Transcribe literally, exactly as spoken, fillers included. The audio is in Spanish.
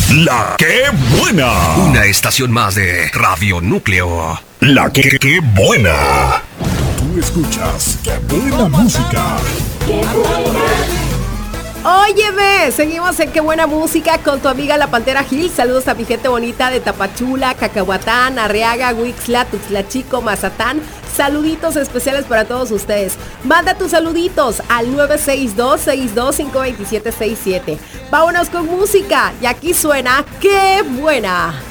La que buena. Una estación más de Radio Núcleo. La que, que buena. Tú escuchas Qué buena música. Qué buena. Óyeme, seguimos en Qué buena música con tu amiga La Pantera Gil. Saludos a mi gente bonita de Tapachula, Cacahuatán, Arriaga, Huixla, Tuxtla Chico, Mazatán. Saluditos especiales para todos ustedes. Manda tus saluditos al nueve seis dos, seis dos cinco, dos siete seis siete. Vámonos con música y aquí suena Qué buena.